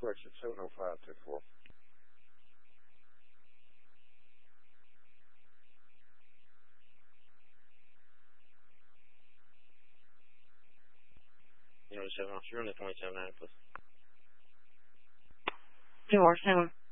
exit 70524. You know, 7 on 27 Annapolis. 247.